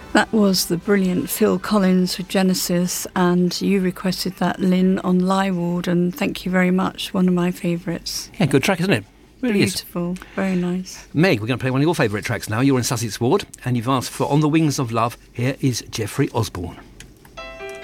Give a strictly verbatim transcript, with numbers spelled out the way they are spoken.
That was the brilliant Phil Collins with Genesis, and you requested that, Lynn, on Liewald, and thank you very much. One of my favourites. Yeah, good track, isn't it? Really Beautiful, is. Very nice. Meg, we're going to play one of your favourite tracks now. You're in Sussex Ward, and you've asked for On the Wings of Love. Here is Jeffrey Osborne.